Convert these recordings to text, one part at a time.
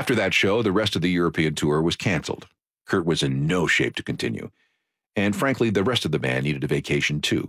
After that show, the rest of the European tour was canceled. Kurt was in no shape to continue. And frankly, the rest of the band needed a vacation too.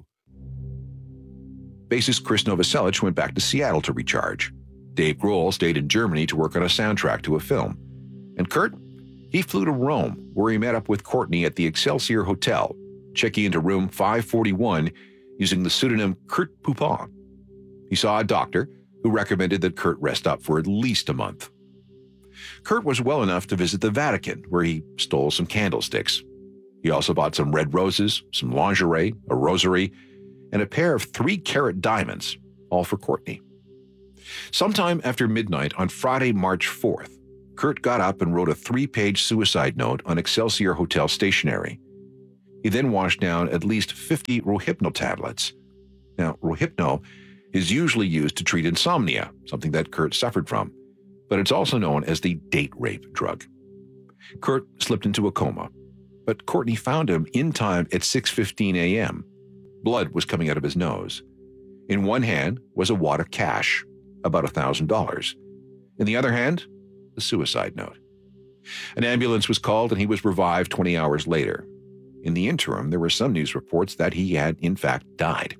Bassist Chris Novoselic went back to Seattle to recharge. Dave Grohl stayed in Germany to work on a soundtrack to a film. And Kurt? He flew to Rome, where he met up with Courtney at the Excelsior Hotel, checking into room 541 using the pseudonym Kurt Poupon. He saw a doctor who recommended that Kurt rest up for at least a month. Kurt was well enough to visit the Vatican, where he stole some candlesticks. He also bought some red roses, some lingerie, a rosary, and a pair of 3-carat diamonds, all for Courtney. Sometime after midnight on Friday, March 4th, Kurt got up and wrote a 3-page suicide note on Excelsior Hotel stationery. He then washed down at least 50 Rohypnol tablets. Now, Rohypnol is usually used to treat insomnia, something that Kurt suffered from, but it's also known as the date rape drug. Kurt slipped into a coma, but Courtney found him in time at 6:15 a.m. Blood was coming out of his nose. In one hand was a wad of cash, about $1,000. In the other hand, the suicide note. An ambulance was called and he was revived 20 hours later. In the interim, there were some news reports that he had, in fact, died.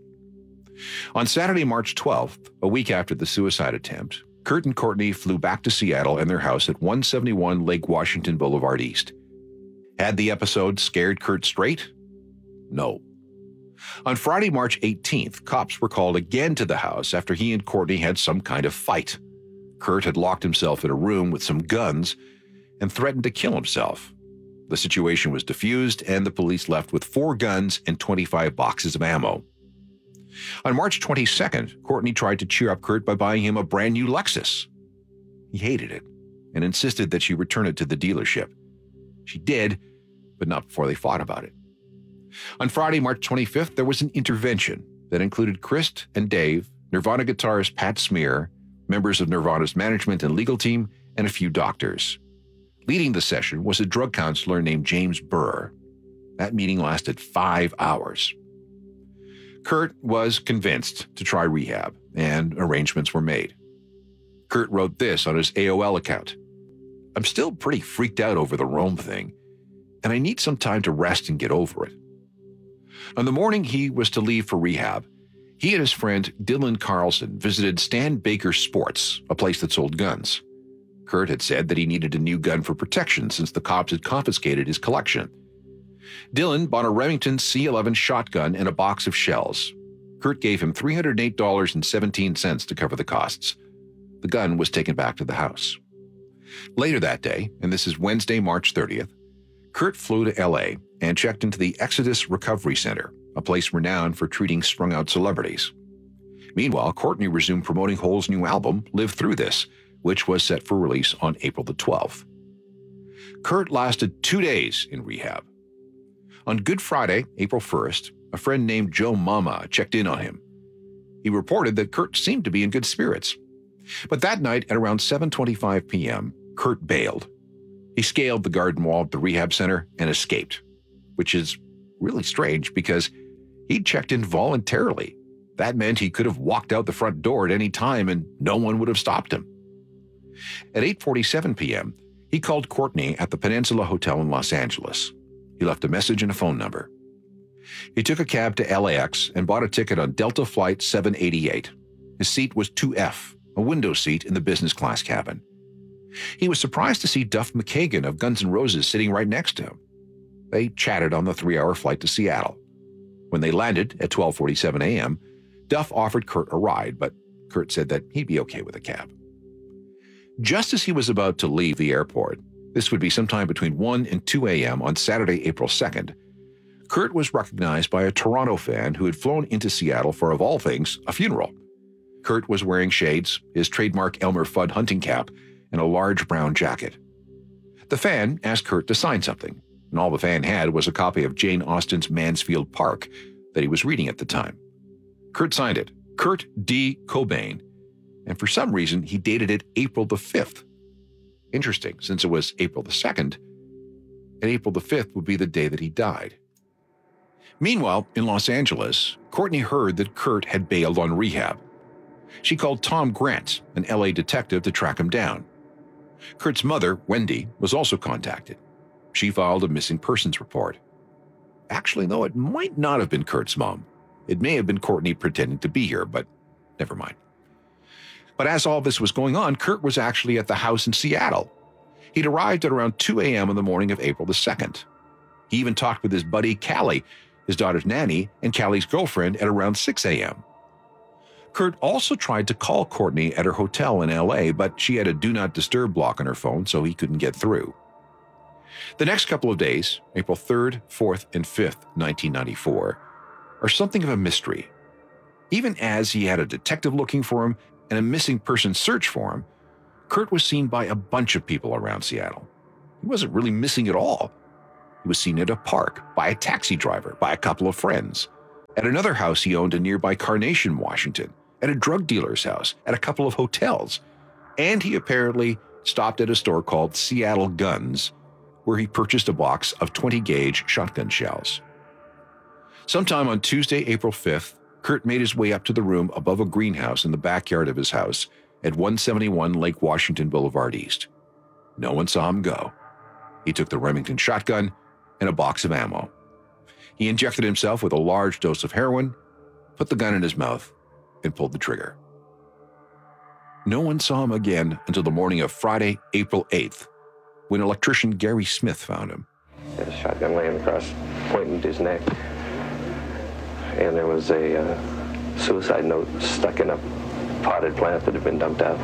On Saturday, March 12th, a week after the suicide attempt, Kurt and Courtney flew back to Seattle and their house at 171 Lake Washington Boulevard East. Had the episode scared Kurt straight? No. On Friday, March 18th, cops were called again to the house after he and Courtney had some kind of fight. Kurt had locked himself in a room with some guns and threatened to kill himself. The situation was diffused, and the police left with 4 guns and 25 boxes of ammo. On March 22nd, Courtney tried to cheer up Kurt by buying him a brand new Lexus. He hated it and insisted that she return it to the dealership. She did, but not before they fought about it. On Friday, March 25th, there was an intervention that included Chris and Dave, Nirvana guitarist Pat Smear, members of Nirvana's management and legal team, and a few doctors. Leading the session was a drug counselor named James Burr. That meeting lasted 5 hours. Kurt was convinced to try rehab, and arrangements were made. Kurt wrote this on his AOL account. "I'm still pretty freaked out over the Rome thing, and I need some time to rest and get over it." On the morning he was to leave for rehab, he and his friend Dylan Carlson visited Stan Baker Sports, a place that sold guns. Kurt had said that he needed a new gun for protection since the cops had confiscated his collection. Dylan bought a Remington C11 shotgun and a box of shells. Kurt gave him $308.17 to cover the costs. The gun was taken back to the house. Later that day, and this is Wednesday, March 30th, Kurt flew to L.A. and checked into the Exodus Recovery Center, a place renowned for treating strung-out celebrities. Meanwhile, Courtney resumed promoting Hole's new album, Live Through This, which was set for release on April the 12th. Kurt lasted 2 days in rehab. On Good Friday, April 1st, a friend named Joe Mama checked in on him. He reported that Kurt seemed to be in good spirits. But that night at around 7:25 p.m., Kurt bailed. He scaled the garden wall of the rehab center and escaped, which is really strange because he'd checked in voluntarily. That meant he could have walked out the front door at any time and no one would have stopped him. At 8:47 p.m., he called Courtney at the Peninsula Hotel in Los Angeles. He left a message and a phone number. He took a cab to LAX and bought a ticket on Delta Flight 788. His seat was 2F, a window seat in the business class cabin. He was surprised to see Duff McKagan of Guns N' Roses sitting right next to him. They chatted on the 3-hour flight to Seattle. When they landed at 12:47 a.m., Duff offered Kurt a ride, but Kurt said that he'd be okay with a cab. Just as he was about to leave the airport, this would be sometime between 1 and 2 a.m. on Saturday, April 2nd, Kurt was recognized by a Toronto fan who had flown into Seattle for, of all things, a funeral. Kurt was wearing shades, his trademark Elmer Fudd hunting cap, and a large brown jacket. The fan asked Kurt to sign something, and all the fan had was a copy of Jane Austen's Mansfield Park that he was reading at the time. Kurt signed it, Kurt D. Cobain, and for some reason he dated it April the 5th. Interesting, since it was April the 2nd, and April the 5th would be the day that he died. Meanwhile, in Los Angeles, Courtney heard that Kurt had bailed on rehab. She called Tom Grant, an LA detective, to track him down. Kurt's mother, Wendy, was also contacted. She filed a missing persons report. Actually, though, it might not have been Kurt's mom. It may have been Courtney pretending to be here, but never mind. But as all this was going on, Kurt was actually at the house in Seattle. He'd arrived at around 2 a.m. on the morning of April the 2nd. He even talked with his buddy Callie, his daughter's nanny, and Callie's girlfriend at around 6 a.m. Kurt also tried to call Courtney at her hotel in L.A., but she had a Do Not Disturb block on her phone, so he couldn't get through. The next couple of days, April 3rd, 4th, and 5th, 1994, are something of a mystery. Even as he had a detective looking for him and a missing person search for him, Kurt was seen by a bunch of people around Seattle. He wasn't really missing at all. He was seen at a park, by a taxi driver, by a couple of friends, at another house he owned in nearby Carnation, Washington, at a drug dealer's house, at a couple of hotels, and he apparently stopped at a store called Seattle Guns, where he purchased a box of 20-gauge shotgun shells. Sometime on Tuesday, April 5th, Kurt made his way up to the room above a greenhouse in the backyard of his house at 171 Lake Washington Boulevard East. No one saw him go. He took the Remington shotgun and a box of ammo. He injected himself with a large dose of heroin, put the gun in his mouth, and pulled the trigger. No one saw him again until the morning of Friday, April 8th, when electrician Gary Smith found him. There was a shotgun laying across, pointing to his neck, and there was a suicide note stuck in a potted plant that had been dumped out.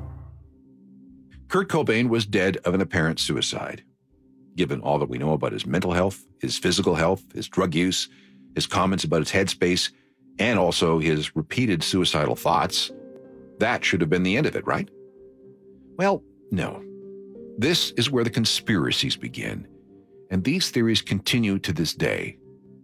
Kurt Cobain was dead of an apparent suicide. Given all that we know about his mental health, his physical health, his drug use, his comments about his headspace, and also his repeated suicidal thoughts, that should have been the end of it, right? Well, no. This is where the conspiracies begin, and these theories continue to this day.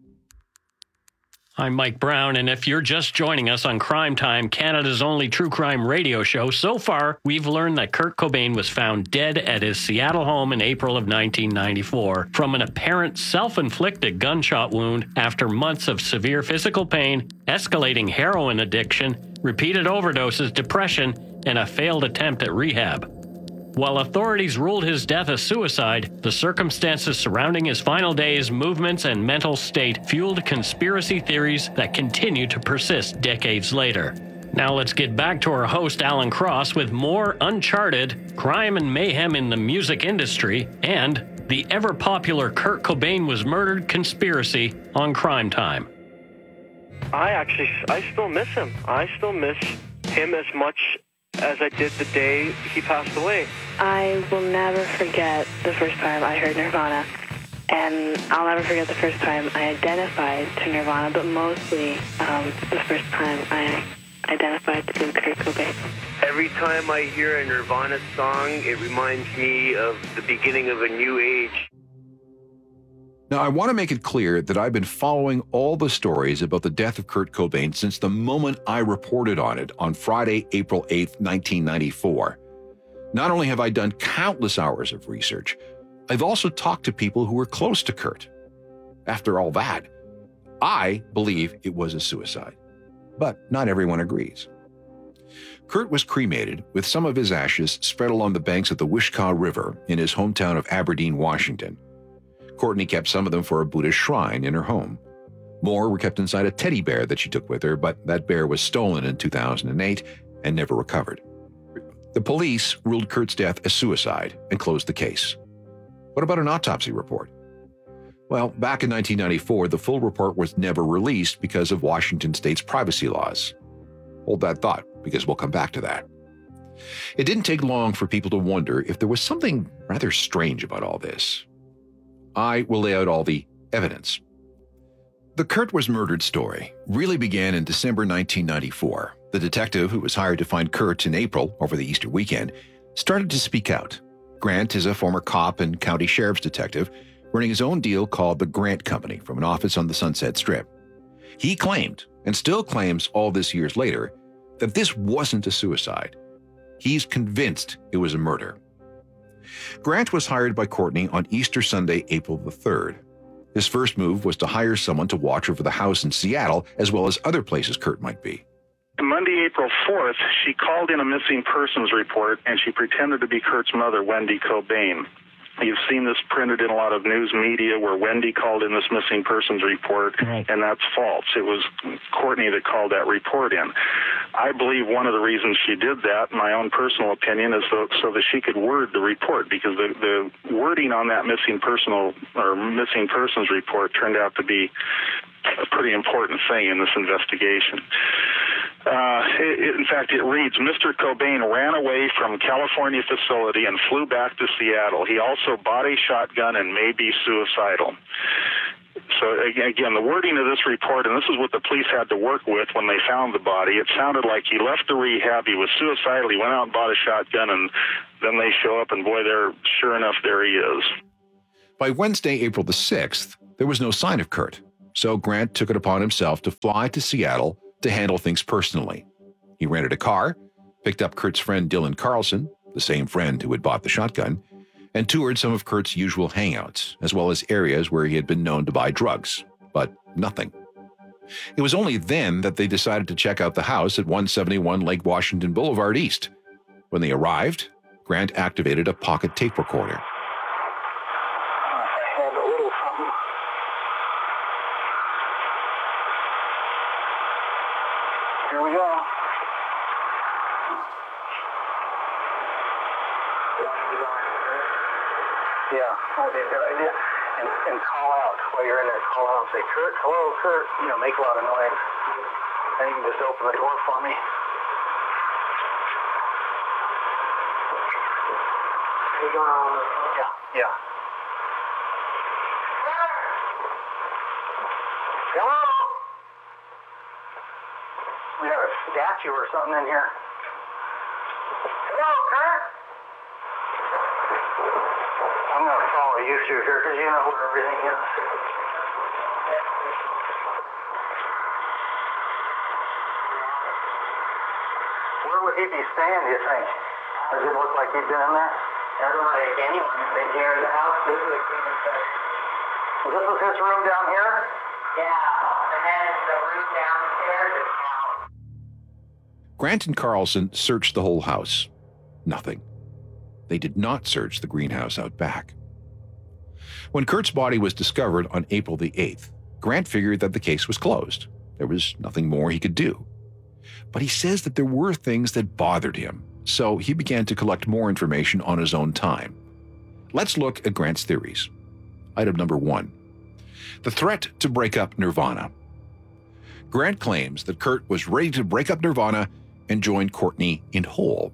I'm Mike Brown, and if you're just joining us on Crime Time, Canada's only true crime radio show, so far we've learned that Kurt Cobain was found dead at his Seattle home in April of 1994 from an apparent self-inflicted gunshot wound after months of severe physical pain, escalating heroin addiction, repeated overdoses, depression, and a failed attempt at rehab. While authorities ruled his death a suicide, the circumstances surrounding his final days, movements, and mental state fueled conspiracy theories that continue to persist decades later. Now let's get back to our host, Alan Cross, with more uncharted crime and mayhem in the music industry and the ever-popular Kurt Cobain was murdered conspiracy on Crime Time. I still miss him. I still miss him as much as I did the day he passed away. I will never forget the first time I heard Nirvana, and I'll never forget the first time I identified to Nirvana, but mostly the first time I identified to Kurt Cobain. Every time I hear a Nirvana song, it reminds me of the beginning of a new age. Now, I want to make it clear that I've been following all the stories about the death of Kurt Cobain since the moment I reported on it on Friday, April 8th, 1994. Not only have I done countless hours of research, I've also talked to people who were close to Kurt. After all that, I believe it was a suicide. But not everyone agrees. Kurt was cremated with some of his ashes spread along the banks of the Wishkah River in his hometown of Aberdeen, Washington. Courtney kept some of them for a Buddhist shrine in her home. More were kept inside a teddy bear that she took with her, but that bear was stolen in 2008 and never recovered. The police ruled Kurt's death a suicide and closed the case. What about an autopsy report? Well, back in 1994, the full report was never released because of Washington state's privacy laws. Hold that thought, because we'll come back to that. It didn't take long for people to wonder if there was something rather strange about all this. I will lay out all the evidence. The Kurt was murdered story really began in December 1994. The detective who was hired to find Kurt in April over the Easter weekend started to speak out. Grant is a former cop and county sheriff's detective running his own deal called the Grant Company from an office on the Sunset Strip. He claimed, and still claims all this years later, that this wasn't a suicide. He's convinced it was a murder. Grant was hired by Courtney on Easter Sunday, April the 3rd. His first move was to hire someone to watch over the house in Seattle, as well as other places Kurt might be. Monday, April 4th, she called in a missing persons report, and she pretended to be Kurt's mother, Wendy Cobain. You've seen this printed in a lot of news media where Wendy called in this missing persons report, and that's false. It was Courtney that called that report in. I believe one of the reasons she did that, in my own personal opinion, is so that she could word the report, because the wording on that missing persons report turned out to be a pretty important thing in this investigation. In fact, it reads, Mr. Cobain ran away from California facility and flew back to Seattle. He also bought a shotgun and may be suicidal. So, again, the wording of this report, and this is what the police had to work with when they found the body, it sounded like he left the rehab, he was suicidal, he went out and bought a shotgun, and then they show up, and boy, sure enough, there he is. By Wednesday, April the 6th, there was no sign of Kurt, so Grant took it upon himself to fly to Seattle to handle things personally. He rented a car, picked up Kurt's friend Dylan Carlson, the same friend who had bought the shotgun, and toured some of Kurt's usual hangouts, as well as areas where he had been known to buy drugs, but nothing. It was only then that they decided to check out the house at 171 Lake Washington Boulevard East. When they arrived, Grant activated a pocket tape recorder. Here we go. Yeah, that'd be a good idea. And call out while you're in there. Call out and say, Kurt, hello, Kurt. You know, make a lot of noise. Then you can just open the door for me. Are you going on? Yeah. Hello? We have a statue or something in here. Hello, Kurt? I'm going to follow you through here because you know where everything is. Where would he be staying, do you think? Does it look like he'd been in there? Doesn't look like anyone's been here in the house. This is a clean set. This was his room down here? Yeah, and then the room downstairs is out. Grant and Carlson searched the whole house. Nothing. They did not search the greenhouse out back. When Kurt's body was discovered on April the 8th, Grant figured that the case was closed. There was nothing more he could do. But he says that there were things that bothered him, so he began to collect more information on his own time. Let's look at Grant's theories. Item number 1. The threat to break up Nirvana. Grant claims that Kurt was ready to break up Nirvana and join Courtney in Hole.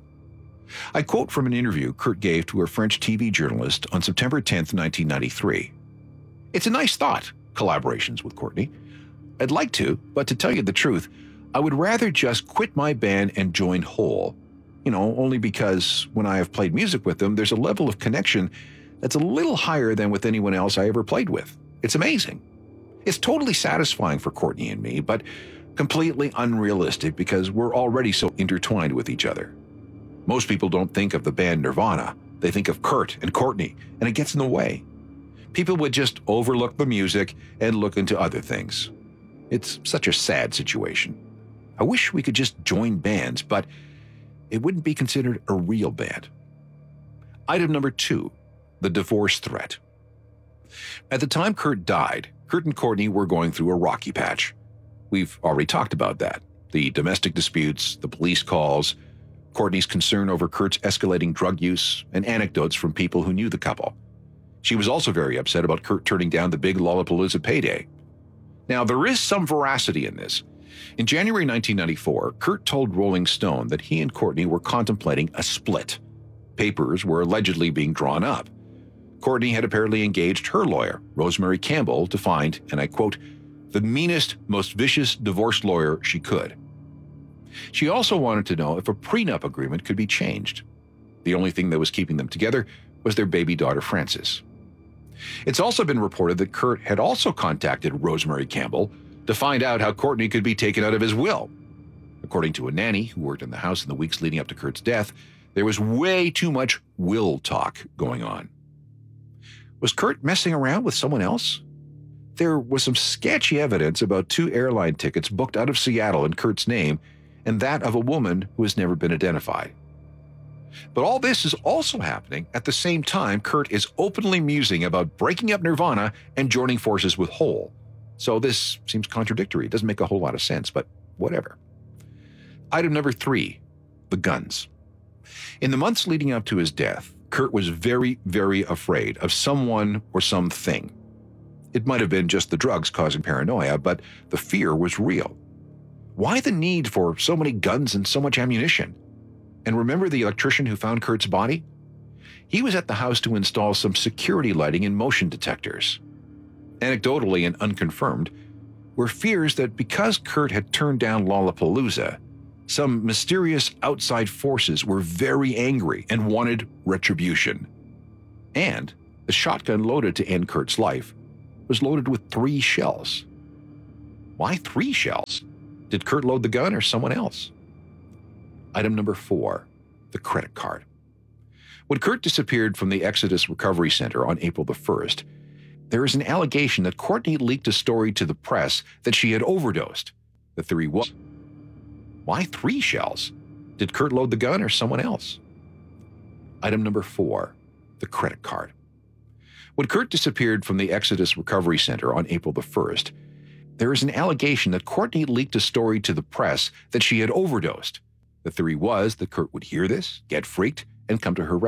I quote from an interview Kurt gave to a French TV journalist on September 10, 1993. It's a nice thought, collaborations with Courtney. I'd like to, but to tell you the truth, I would rather just quit my band and join Hole. Only because when I have played music with them, there's a level of connection that's a little higher than with anyone else I ever played with. It's amazing. It's totally satisfying for Courtney and me, but completely unrealistic because we're already so intertwined with each other. Most people don't think of the band Nirvana. They think of Kurt and Courtney, and it gets in the way. People would just overlook the music and look into other things. It's such a sad situation. I wish we could just join bands, but it wouldn't be considered a real band. Item number 2, the divorce threat. At the time Kurt died, Kurt and Courtney were going through a rocky patch. We've already talked about that. The domestic disputes, the police calls, Courtney's concern over Kurt's escalating drug use, and anecdotes from people who knew the couple. She was also very upset about Kurt turning down the big Lollapalooza payday. Now, there is some veracity in this. In January 1994, Kurt told Rolling Stone that he and Courtney were contemplating a split. Papers were allegedly being drawn up. Courtney had apparently engaged her lawyer, Rosemary Campbell, to find, and I quote, the meanest, most vicious divorce lawyer she could. She also wanted to know if a prenup agreement could be changed. The only thing that was keeping them together was their baby daughter, Frances. It's also been reported that Kurt had also contacted Rosemary Campbell to find out how Courtney could be taken out of his will. According to a nanny who worked in the house in the weeks leading up to Kurt's death, there was way too much will talk going on. Was Kurt messing around with someone else? There was some sketchy evidence about 2 airline tickets booked out of Seattle in Kurt's name and that of a woman who has never been identified. But all this is also happening at the same time Kurt is openly musing about breaking up Nirvana and joining forces with Hole. So this seems contradictory. It doesn't make a whole lot of sense, but whatever. Item number 3, the guns. In the months leading up to his death, Kurt was very, very afraid of someone or something. It might have been just the drugs causing paranoia, but the fear was real. Why the need for so many guns and so much ammunition? And remember the electrician who found Kurt's body? He was at the house to install some security lighting and motion detectors. Anecdotally and unconfirmed, were fears that because Kurt had turned down Lollapalooza, some mysterious outside forces were very angry and wanted retribution. And the shotgun loaded to end Kurt's life was loaded with 3 shells. Why 3 shells? Did Kurt load the gun or someone else? Item number 4, the credit card. When Kurt disappeared from the Exodus Recovery Center on April the 1st, there is an allegation that Courtney leaked a story to the press that she had overdosed. The theory was, why 3 shells? Did Kurt load the gun or someone else? Item number 4, the credit card. When Kurt disappeared from the Exodus Recovery Center on April the 1st, there is an allegation that Courtney leaked a story to the press that she had overdosed. The theory was that Kurt would hear this, get freaked, and come to her rescue.